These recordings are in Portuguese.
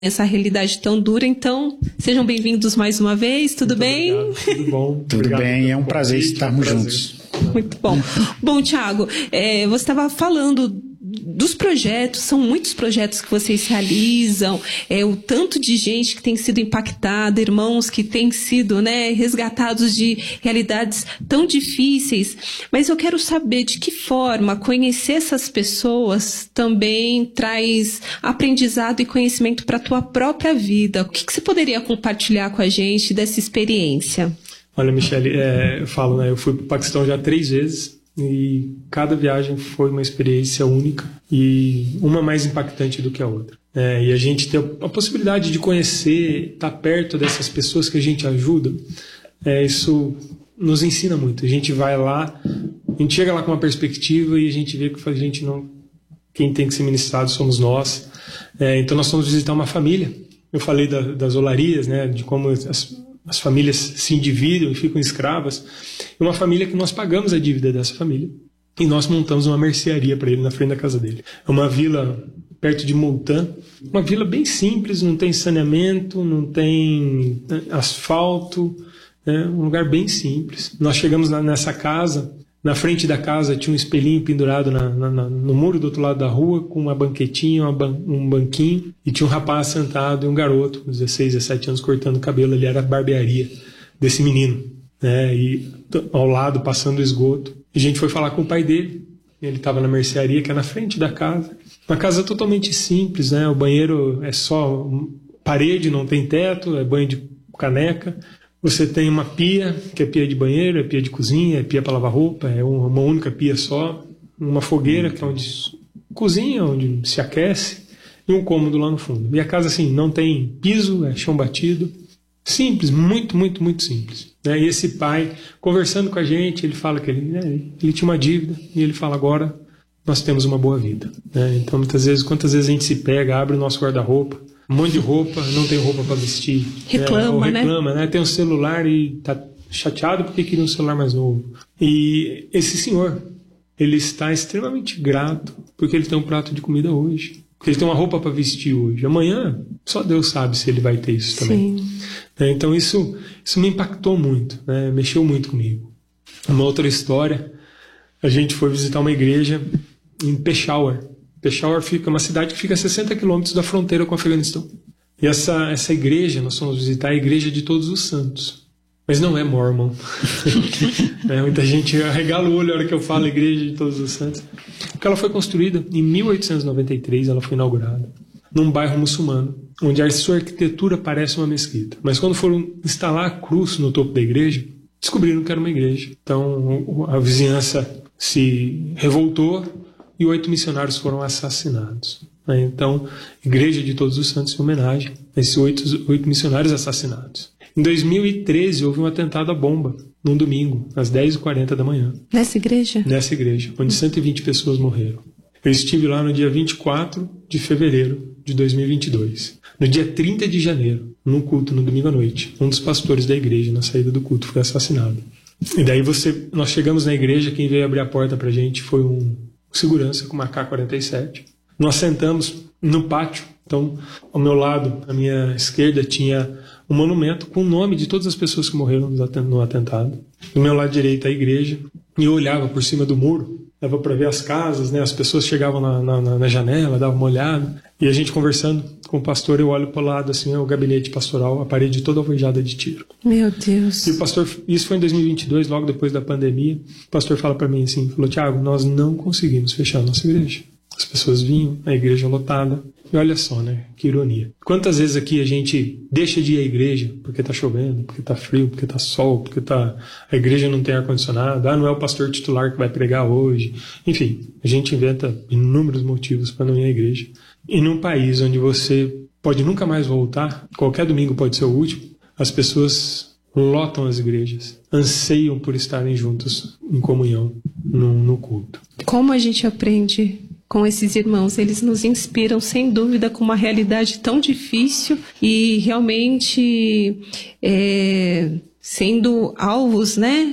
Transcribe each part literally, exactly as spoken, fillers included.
essa realidade tão dura. Então, sejam bem-vindos mais uma vez, tudo Muito bem? Obrigado. Tudo bom? Tudo Obrigado bem, é um pelo prazer convite, estarmos é um prazer. juntos. Muito bom. Bom, Tiago, é, você estava falando dos projetos, são muitos projetos que vocês realizam, é, o tanto de gente que tem sido impactada, irmãos que têm sido, né, resgatados de realidades tão difíceis, mas eu quero saber de que forma conhecer essas pessoas também traz aprendizado e conhecimento para a tua própria vida. O que, que você poderia compartilhar com a gente dessa experiência? Olha, Michele, é, eu falo, né, eu fui para o Paquistão já três vezes, e cada viagem foi uma experiência única e uma mais impactante do que a outra. É, e a gente ter a possibilidade de conhecer, estar perto dessas pessoas que a gente ajuda, é, isso nos ensina muito. A gente vai lá, a gente chega lá com uma perspectiva e a gente vê que a gente não, quem tem que ser ministrado somos nós. É, então nós fomos visitar uma família. Eu falei da, das olarias, né, de como as as famílias se endividam e ficam escravas. É uma família que nós pagamos a dívida dessa família e nós montamos uma mercearia para ele na frente da casa dele. É uma vila perto de Multan, uma vila bem simples, não tem saneamento, não tem asfalto, é um lugar bem simples. Nós chegamos nessa casa, na frente da casa tinha um espelhinho pendurado na, na, na, no muro do outro lado da rua, com uma banquetinha, uma ban, um banquinho, e tinha um rapaz sentado e um garoto, com dezesseis, dezessete anos, cortando o cabelo. Ali era a barbearia desse menino, né? E ao lado, passando o esgoto. E a gente foi falar com o pai dele. Ele estava na mercearia, que é na frente da casa. Uma casa totalmente simples, né? O banheiro é só parede, não tem teto, é banho de caneca. Você tem uma pia, que é pia de banheiro, é pia de cozinha, é pia para lavar roupa, é uma única pia só. Uma fogueira, que é onde cozinha, onde se aquece, e um cômodo lá no fundo. E a casa, assim, não tem piso, é chão batido. Simples, muito, muito, muito simples. Né? E esse pai, conversando com a gente, ele fala que ele, né, ele tinha uma dívida, e ele fala, agora nós temos uma boa vida. Né? Então, muitas vezes, quantas vezes a gente se pega, abre o nosso guarda-roupa, um monte de roupa, não tem roupa para vestir. Reclama, é, ou reclama, né? né? Tem um celular e tá chateado porque queria um celular mais novo. E esse senhor, ele está extremamente grato porque ele tem um prato de comida hoje. Porque ele tem uma roupa para vestir hoje. Amanhã, só Deus sabe se ele vai ter isso também. Sim. É, então isso, isso me impactou muito, né? Mexeu muito comigo. Uma outra história, a gente foi visitar uma igreja em Peshawar. Peshawar fica uma cidade que fica a sessenta quilômetros da fronteira com o Afeganistão. E essa, essa igreja, nós fomos visitar a Igreja de Todos os Santos. Mas não é mormon. É, muita gente arregala o olho na hora que eu falo Igreja de Todos os Santos. Porque ela foi construída em mil oitocentos e noventa e três, ela foi inaugurada, num bairro muçulmano, onde a sua arquitetura parece uma mesquita. Mas quando foram instalar a cruz no topo da igreja, descobriram que era uma igreja. Então a vizinhança se revoltou, e oito missionários foram assassinados. Então, Igreja de Todos os Santos em homenagem a esses oito, oito missionários assassinados. Em dois mil e treze, houve um atentado à bomba, num domingo, às dez e quarenta da manhã. Nessa igreja? Nessa igreja, onde cento e vinte pessoas morreram. Eu estive lá no dia vinte e quatro de fevereiro de dois mil e vinte e dois. No dia trinta de janeiro, num culto, no domingo à noite, um dos pastores da igreja, na saída do culto, foi assassinado. E daí você, nós chegamos na igreja, quem veio abrir a porta pra gente foi um segurança com uma A K quarenta e sete. Nós sentamos no pátio. Então, ao meu lado, à minha esquerda, tinha um monumento com o nome de todas as pessoas que morreram no atentado. Do meu lado direito, a igreja. E eu olhava por cima do muro, dava para ver as casas, né? As pessoas chegavam na, na, na janela, davam uma olhada. E a gente conversando com o pastor, eu olho para o lado, assim, é o gabinete pastoral, a parede toda alvejada de tiro. Meu Deus. E o pastor, isso foi em dois mil e vinte e dois, logo depois da pandemia. O pastor fala para mim assim, falou, Tiago, nós não conseguimos fechar a nossa igreja. As pessoas vinham, a igreja lotada. E olha só, né? Que ironia. Quantas vezes aqui a gente deixa de ir à igreja porque tá chovendo, porque tá frio, porque tá sol, porque tá... a igreja não tem ar-condicionado, ah, não é o pastor titular que vai pregar hoje. Enfim, a gente inventa inúmeros motivos para não ir à igreja. E num país onde você pode nunca mais voltar, qualquer domingo pode ser o último, as pessoas lotam as igrejas, anseiam por estarem juntos em comunhão no, no culto. Como a gente aprende com esses irmãos? Eles nos inspiram, sem dúvida, com uma realidade tão difícil e realmente é, sendo alvos, né,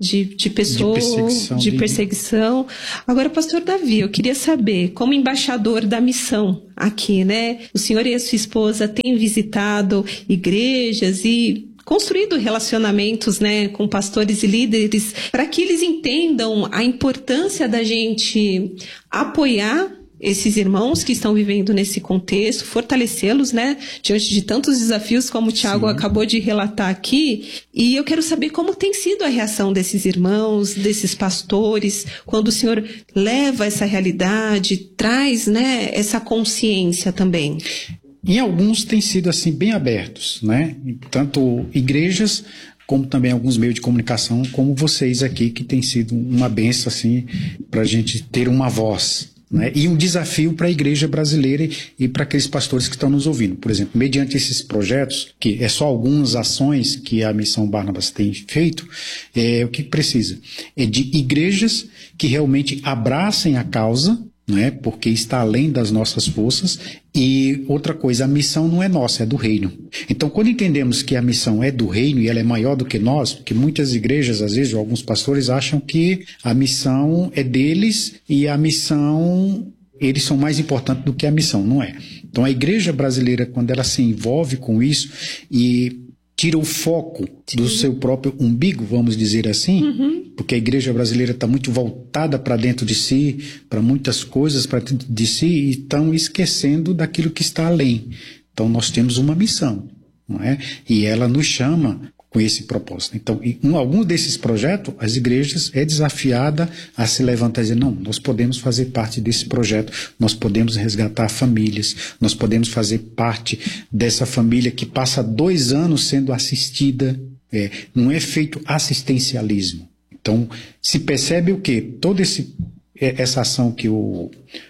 de, de pessoas, de perseguição, de perseguição. Agora, pastor Davi, eu queria saber, como embaixador da missão aqui, né? O senhor e a sua esposa têm visitado igrejas e construído relacionamentos, né, com pastores e líderes para que eles entendam a importância da gente apoiar esses irmãos que estão vivendo nesse contexto, fortalecê-los, né, diante de tantos desafios como o Tiago acabou de relatar aqui. E eu quero saber como tem sido a reação desses irmãos, desses pastores, quando o senhor leva essa realidade, traz, né, essa consciência também. Em alguns têm sido assim bem abertos, né? Tanto igrejas como também alguns meios de comunicação, como vocês aqui, que tem sido uma bênção assim para a gente ter uma voz, né? E um desafio para a igreja brasileira e para aqueles pastores que estão nos ouvindo. Por exemplo, mediante esses projetos, que é só algumas ações que a Missão Barnabas tem feito, é, o que precisa é de igrejas que realmente abracem a causa, né, porque está além das nossas forças. E outra coisa, a missão não é nossa, é do reino. Então, quando entendemos que a missão é do reino e ela é maior do que nós, porque muitas igrejas, às vezes, ou alguns pastores acham que a missão é deles e a missão, eles são mais importantes do que a missão, não é. Então, a igreja brasileira, quando ela se envolve com isso e tira o foco Sim. do seu próprio umbigo, vamos dizer assim, uhum. porque a igreja brasileira está muito voltada para dentro de si, para muitas coisas para dentro de si, e estão esquecendo daquilo que está além. Então nós temos uma missão, não é? E ela nos chama com esse propósito. Então, em um, algum desses projetos, as igrejas é desafiada a se levantar e dizer, não, nós podemos fazer parte desse projeto, nós podemos resgatar famílias, nós podemos fazer parte dessa família que passa dois anos sendo assistida, é, não é feito assistencialismo. Então, se percebe o quê? Toda esse, essa ação que o,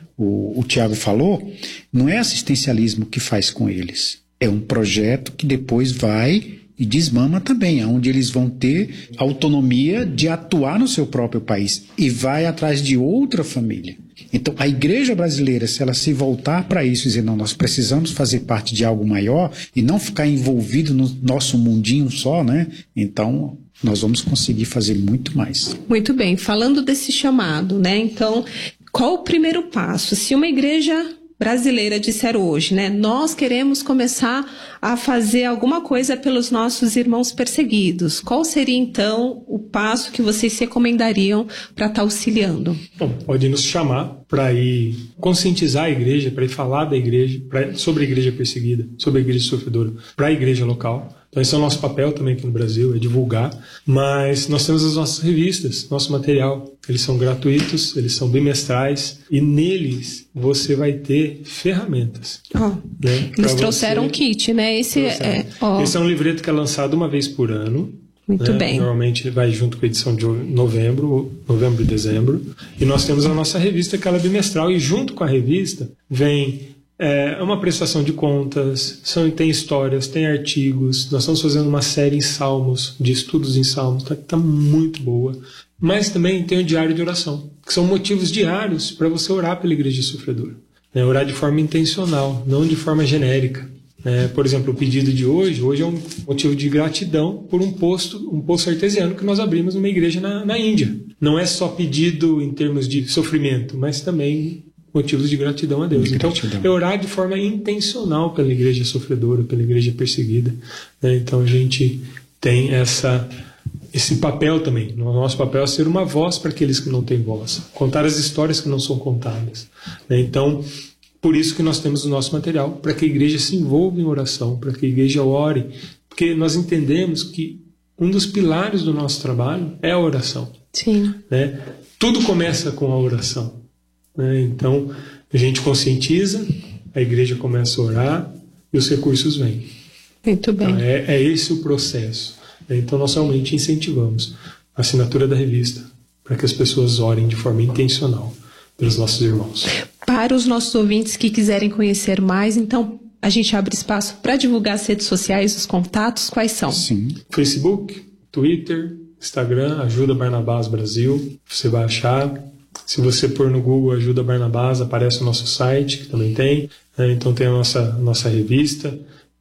o, o Tiago falou, não é assistencialismo que faz com eles, é um projeto que depois vai e desmama também, onde eles vão ter autonomia de atuar no seu próprio país e vai atrás de outra família. Então, a igreja brasileira, se ela se voltar para isso e dizer, não, nós precisamos fazer parte de algo maior e não ficar envolvido no nosso mundinho só, né? Então, nós vamos conseguir fazer muito mais. Muito bem. Falando desse chamado, né? Então, qual o primeiro passo? Se uma igreja brasileira disser hoje, né? Nós queremos começar a fazer alguma coisa pelos nossos irmãos perseguidos. Qual seria, então, o passo que vocês recomendariam para estar auxiliando? Bom, pode nos chamar para ir conscientizar a igreja, para ir falar da igreja, pra, sobre a igreja perseguida, sobre a igreja sofredora, para a igreja local. Então esse é o nosso papel também aqui no Brasil, é divulgar. Mas nós temos as nossas revistas, nosso material. Eles são gratuitos, eles são bimestrais e neles você vai ter ferramentas. Oh, né, eles trouxeram um kit, né? Esse é, oh. Esse é um livreto que é lançado uma vez por ano. Muito né? bem. Normalmente vai junto com a edição de novembro, novembro e dezembro. E nós temos a nossa revista, que ela é bimestral, e junto com a revista vem é, uma prestação de contas, são, tem histórias, tem artigos. Nós estamos fazendo uma série em Salmos, de estudos em Salmos, tá, tá muito boa. Mas também tem o diário de oração, que são motivos diários para você orar pela igreja sofredora. Né? Orar de forma intencional, não de forma genérica. É, por exemplo, o pedido de hoje, hoje é um motivo de gratidão por um posto, um poço artesiano que nós abrimos numa igreja na, na Índia. Não é só pedido em termos de sofrimento, mas também motivos de gratidão a Deus. De então, gratidão. É orar de forma intencional pela igreja sofredora, pela igreja perseguida. Né? Então, a gente tem essa, esse papel também. O nosso papel é ser uma voz para aqueles que não têm voz, contar as histórias que não são contadas. Né? Então, por isso que nós temos o nosso material, para que a igreja se envolva em oração, para que a igreja ore, porque nós entendemos que um dos pilares do nosso trabalho é a oração. Sim. Né? Tudo começa com a oração. Né? Então, a gente conscientiza, a igreja começa a orar e os recursos vêm. Muito bem. Então, é, é esse o processo. Então, nós realmente incentivamos a assinatura da revista para que as pessoas orem de forma intencional pelos nossos irmãos. Para os nossos ouvintes que quiserem conhecer mais, então a gente abre espaço para divulgar as redes sociais, os contatos, quais são? Sim. Facebook, Twitter, Instagram, Ajuda Barnabás Brasil, você vai achar. Se você pôr no Google Ajuda Barnabás, aparece o nosso site, que também tem. Então tem a nossa, nossa revista.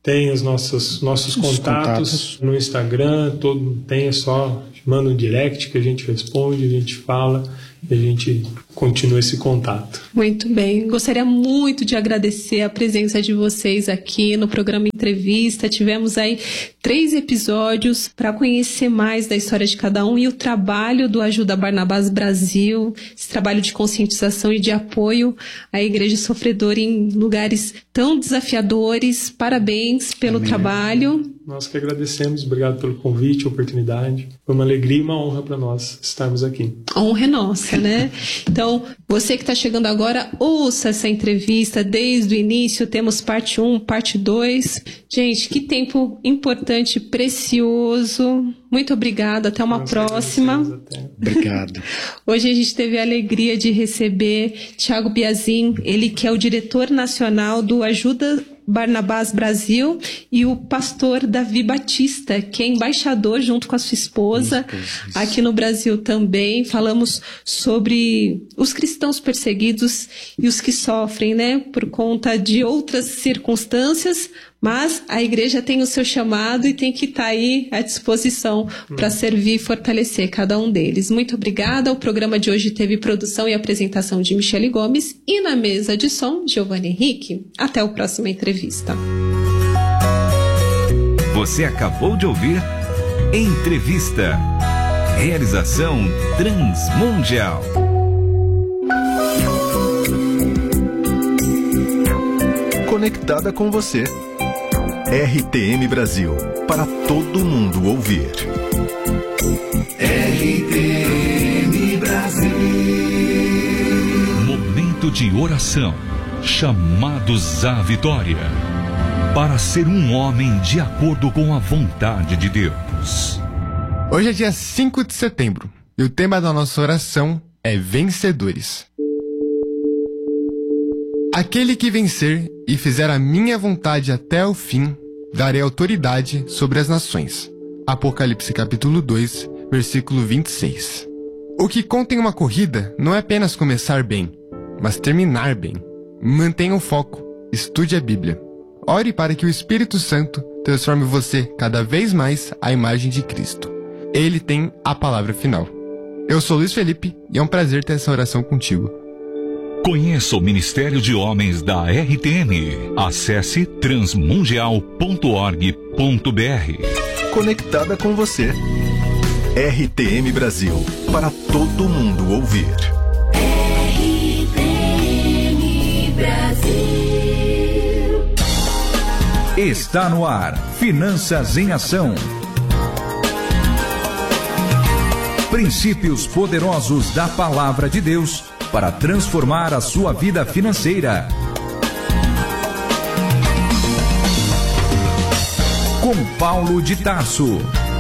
tem os nossos, nossos Os contatos, contatos no Instagram, todo, tem, é só manda um direct que a gente responde, a gente fala e a gente continua esse contato. Muito bem. Gostaria muito de agradecer a presença de vocês aqui no programa Entrevista. Tivemos aí três episódios para conhecer mais da história de cada um e o trabalho do Ajuda Barnabás Brasil, esse trabalho de conscientização e de apoio à igreja sofredora em lugares tão desafiadores. Parabéns pelo Amém. trabalho. Nós que agradecemos, obrigado pelo convite, oportunidade. Foi uma alegria e uma honra para nós estarmos aqui. A honra é nossa, né? Então, você que está chegando agora, ouça essa entrevista desde o início. Temos parte um, parte dois. Gente, que tempo importante, precioso. Muito obrigada, até uma Nós próxima. até. Obrigado. Hoje a gente teve a alegria de receber Thiago Biazin, ele que é o diretor nacional do Ajuda Barnabás Brasil, e o pastor Davi Batista, que é embaixador junto com a sua esposa aqui no Brasil também. Falamos sobre os cristãos perseguidos e os que sofrem, né, por conta de outras circunstâncias, mas a igreja tem o seu chamado e tem que estar aí à disposição para servir e fortalecer cada um deles. Muito obrigada. O programa de hoje teve produção e apresentação de Michele Gomes e na mesa de som, Giovanni Henrique. Até a próxima entrevista. Você acabou de ouvir Entrevista. Realização Transmundial. Conectada com você. R T M Brasil, para todo mundo ouvir. R T M Brasil. Momento de oração. Chamados à vitória. Para ser um homem de acordo com a vontade de Deus. Hoje é dia cinco de setembro e o tema da nossa oração é Vencedores. Aquele que vencer e fizer a minha vontade até o fim, darei autoridade sobre as nações. Apocalipse capítulo dois, versículo vinte e seis. O que conta em uma corrida não é apenas começar bem, mas terminar bem. Mantenha o foco, estude a Bíblia. Ore para que o Espírito Santo transforme você cada vez mais à imagem de Cristo. Ele tem a palavra final. Eu sou Luiz Felipe e é um prazer ter essa oração contigo. Conheça o Ministério de Homens da R T M. Acesse transmundial ponto org ponto br. Conectada com você. R T M Brasil, para todo mundo ouvir. R T M Brasil. Está no ar. Finanças em Ação. Princípios poderosos da Palavra de Deus para transformar a sua vida financeira. Com Paulo de Tarso.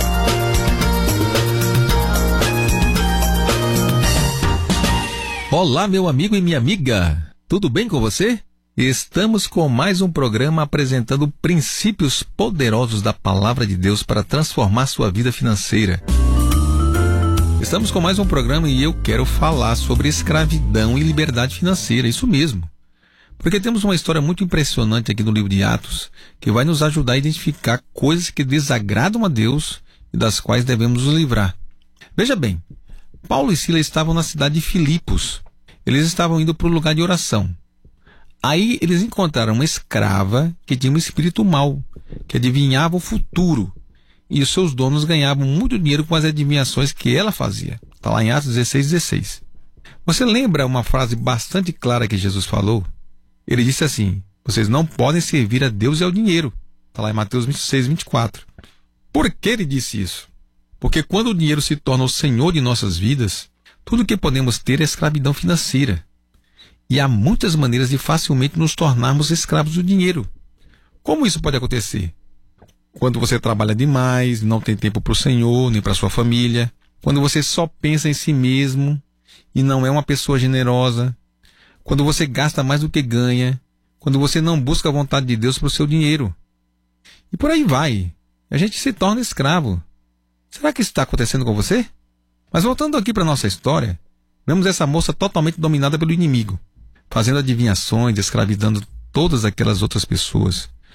Olá, meu amigo e minha amiga. Tudo bem com você? Estamos com mais um programa apresentando princípios poderosos da Palavra de Deus para transformar sua vida financeira. Estamos com mais um programa e eu quero falar sobre escravidão e liberdade financeira, isso mesmo. Porque temos uma história muito impressionante aqui no livro de Atos, que vai nos ajudar a identificar coisas que desagradam a Deus e das quais devemos nos livrar. Veja bem, Paulo e Silas estavam na cidade de Filipos. Eles estavam indo para o lugar de oração. Aí eles encontraram uma escrava que tinha um espírito mau, que adivinhava o futuro. E os seus donos ganhavam muito dinheiro com as adivinhações que ela fazia. Está lá em Atos dezesseis, dezesseis. Você lembra uma frase bastante clara que Jesus falou? Ele disse assim: vocês não podem servir a Deus e ao dinheiro. Está lá em Mateus vinte e seis, vinte e quatro. Por que ele disse isso? Porque quando o dinheiro se torna o senhor de nossas vidas, tudo que podemos ter é escravidão financeira. E há muitas maneiras de facilmente nos tornarmos escravos do dinheiro. Como isso pode acontecer? Quando você trabalha demais, não tem tempo para o Senhor, nem para sua família. Quando você só pensa em si mesmo e não é uma pessoa generosa. Quando você gasta mais do que ganha. Quando você não busca a vontade de Deus para o seu dinheiro. E por aí vai. A gente se torna escravo. Será que isso está acontecendo com você? Mas voltando aqui para a nossa história, vemos essa moça totalmente dominada pelo inimigo, fazendo adivinhações, escravizando todas aquelas outras pessoas.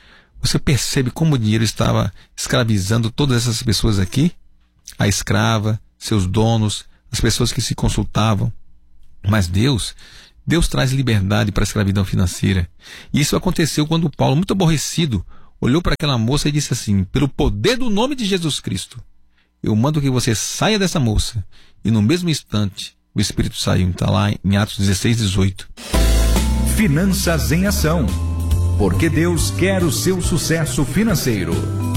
Você percebe como o dinheiro estava escravizando todas essas pessoas aqui? A escrava, seus donos, as pessoas que se consultavam. Mas Deus, Deus traz liberdade para a escravidão financeira. E isso aconteceu quando Paulo, muito aborrecido, olhou para aquela moça e disse assim: pelo poder do nome de Jesus Cristo, eu mando que você saia dessa moça. E no mesmo instante, o Espírito saiu. Está lá em Atos dezesseis, dezoito. Finanças em Ação. Porque Deus quer o seu sucesso financeiro.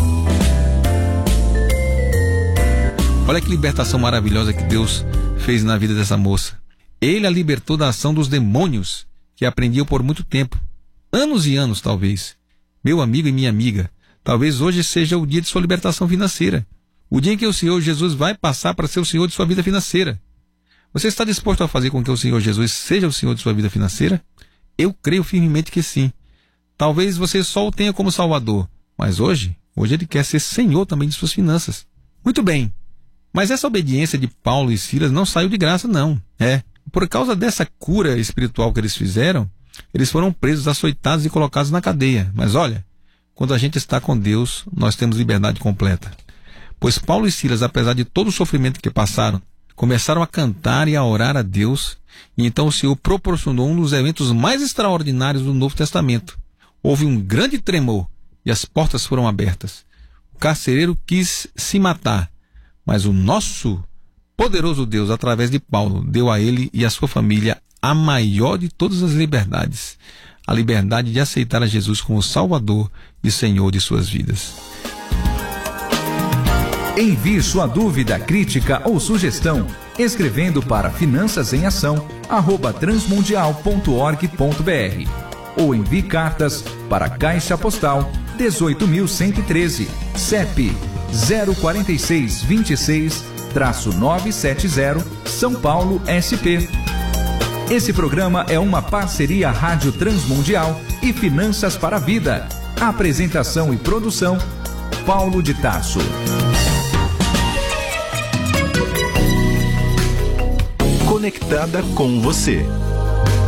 Olha que libertação maravilhosa que Deus fez na vida dessa moça. Ele a libertou da ação dos demônios que aprendiam por muito tempo. Anos e anos, talvez. Meu amigo e minha amiga, talvez hoje seja o dia de sua libertação financeira. O dia em que o Senhor Jesus vai passar para ser o Senhor de sua vida financeira. Você está disposto a fazer com que o Senhor Jesus seja o Senhor de sua vida financeira? Eu creio firmemente que sim. Talvez você só o tenha como Salvador, mas hoje, hoje ele quer ser Senhor também de suas finanças. Muito bem, mas essa obediência de Paulo e Silas não saiu de graça, não. É, por causa dessa cura espiritual que eles fizeram, eles foram presos, açoitados e colocados na cadeia. Mas olha, quando a gente está com Deus, nós temos liberdade completa. Pois Paulo e Silas, apesar de todo o sofrimento que passaram, começaram a cantar e a orar a Deus, e então o Senhor proporcionou um dos eventos mais extraordinários do Novo Testamento. Houve um grande tremor e as portas foram abertas. O carcereiro quis se matar, mas o nosso poderoso Deus, através de Paulo, deu a ele e a sua família a maior de todas as liberdades, a liberdade de aceitar a Jesus como Salvador e Senhor de suas vidas. Envie sua dúvida, crítica ou sugestão escrevendo para finanças em ação arroba transmundial ponto org ponto br ou envie cartas para Caixa Postal dezoito mil cento e treze, C E P zero quatro seis dois seis nove sete zero, São Paulo, S P. Esse programa é uma parceria Rádio Transmundial e Finanças para a Vida. Apresentação e produção, Paulo de Tarso. Conectada com você.